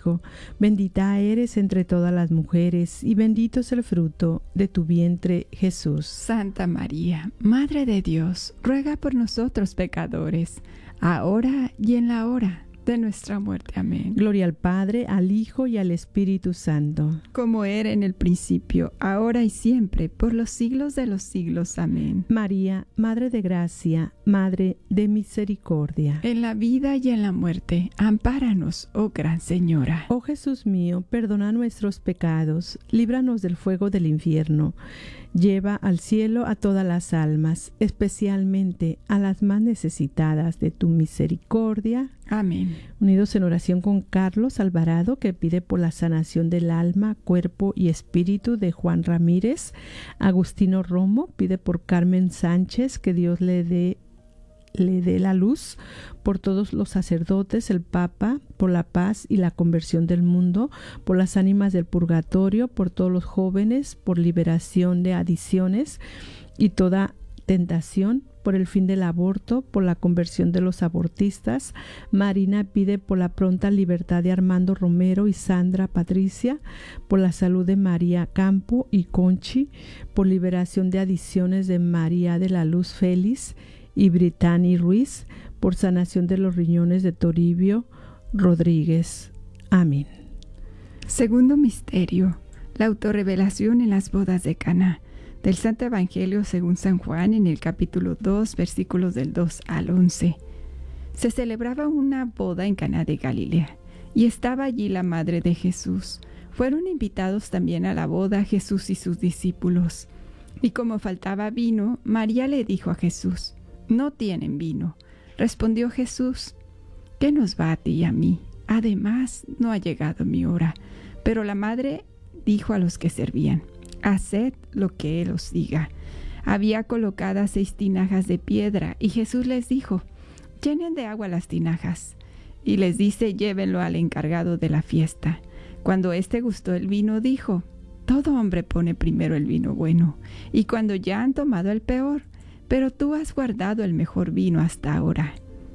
Hijo. Bendita eres entre todas las mujeres, y bendito es el fruto de tu vientre, Jesús. Santa María, Madre de Dios, ruega por nosotros pecadores, ahora y en la hora de nuestra muerte. Amén. Gloria al Padre, al Hijo y al Espíritu Santo. Como era en el principio, ahora y siempre, por los siglos de los siglos. Amén. María, Madre de Gracia, Madre de Misericordia. En la vida y en la muerte, ampáranos, oh Gran Señora. Oh Jesús mío, perdona nuestros pecados, líbranos del fuego del infierno. Lleva al cielo a todas las almas, especialmente a las más necesitadas de tu misericordia. Amén. Unidos en oración con Carlos Alvarado, que pide por la sanación del alma, cuerpo y espíritu de Juan Ramírez. Agustino Romo pide por Carmen Sánchez, que Dios le dé la luz, por todos los sacerdotes, el Papa, por la paz y la conversión del mundo, por las ánimas del purgatorio, por todos los jóvenes, por liberación de adicciones y toda tentación, por el fin del aborto, por la conversión de los abortistas. Marina pide por la pronta libertad de Armando Romero y Sandra Patricia, por la salud de María Campo y Conchi, por liberación de adicciones de María de la Luz Félix y Britani Ruiz, por sanación de los riñones de Toribio Rodríguez. Amén. Segundo misterio, la autorrevelación en las bodas de Caná. Del Santo Evangelio según San Juan, en el capítulo 2, versículos del 2 al 11. Se celebraba una boda en Caná de Galilea, y estaba allí la madre de Jesús. Fueron invitados también a la boda Jesús y sus discípulos. Y como faltaba vino, María le dijo a Jesús: «No tienen vino». Respondió Jesús: «¿Qué nos va a ti y a mí? Además, no ha llegado mi hora». Pero la madre dijo a los que servían: «Haced lo que Él os diga». Había colocadas 6 tinajas de piedra, y Jesús les dijo: «Llenen de agua las tinajas». Y les dice: «Llévenlo al encargado de la fiesta». Cuando éste gustó el vino, dijo: «Todo hombre pone primero el vino bueno, y cuando ya han tomado el peor, pero tú has guardado el mejor vino hasta ahora».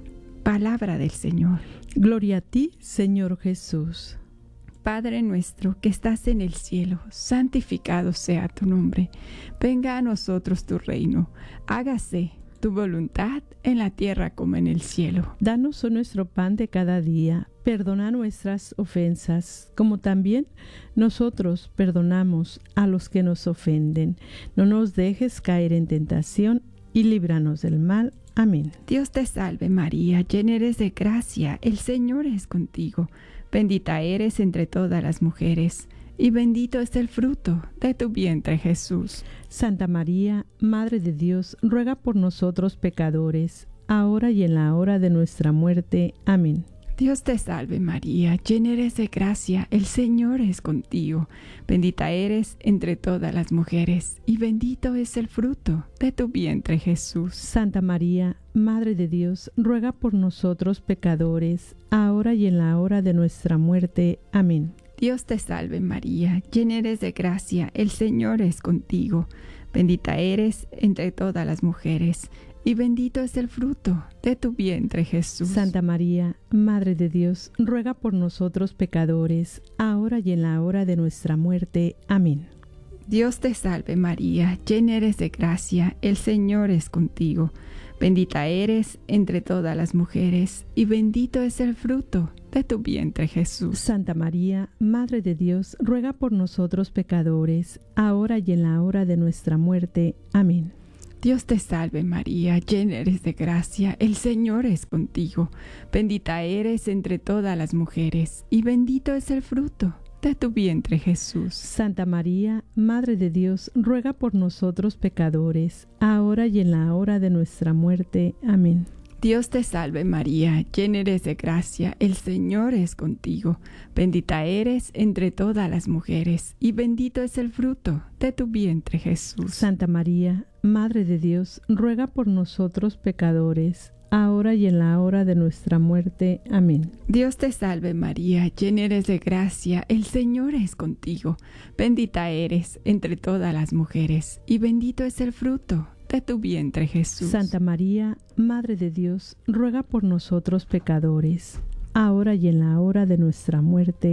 Palabra del Señor. Gloria a ti, Señor Jesús. Padre nuestro que estás en el cielo, santificado sea tu nombre. Venga a nosotros tu reino. Hágase tu voluntad en la tierra como en el cielo. Danos hoy nuestro pan de cada día. Perdona nuestras ofensas, como también nosotros perdonamos a los que nos ofenden. No nos dejes caer en tentación y líbranos del mal. Amén. Dios te salve María, llena eres de gracia, el Señor es contigo. Bendita eres entre todas las mujeres, y bendito es el fruto de tu vientre, Jesús. Santa María, Madre de Dios, ruega por nosotros pecadores, ahora y en la hora de nuestra muerte. Amén. Dios te salve María, llena eres de gracia, el Señor es contigo. Bendita eres entre todas las mujeres, y bendito es el fruto de tu vientre, Jesús. Santa María, Madre de Dios, ruega por nosotros pecadores, ahora y en la hora de nuestra muerte. Amén. Dios te salve María, llena eres de gracia, el Señor es contigo. Bendita eres entre todas las mujeres, y bendito es el fruto de tu vientre, Jesús. Santa María, Madre de Dios, ruega por nosotros pecadores, ahora y en la hora de nuestra muerte. Amén. Dios te salve María, llena eres de gracia, el Señor es contigo. Bendita eres entre todas las mujeres, y bendito es el fruto de tu vientre, Jesús. Santa María, Madre de Dios, ruega por nosotros pecadores, ahora y en la hora de nuestra muerte. Amén. Dios te salve María, llena eres de gracia, el Señor es contigo. Bendita eres entre todas las mujeres, y bendito es el fruto de tu vientre, Jesús. Santa María, Madre de Dios, ruega por nosotros pecadores, ahora y en la hora de nuestra muerte. Amén. Dios te salve María, llena eres de gracia, el Señor es contigo. Bendita eres entre todas las mujeres, y bendito es el fruto de tu vientre, Jesús. Santa María, Madre de Dios, ruega por nosotros pecadores, ahora y en la hora de nuestra muerte. Amén. Dios te salve María, llena eres de gracia, el Señor es contigo. Bendita eres entre todas las mujeres, y bendito es el fruto de tu vientre, Jesús. Santa María, Madre de Dios, ruega por nosotros pecadores, ahora y en la hora de nuestra muerte.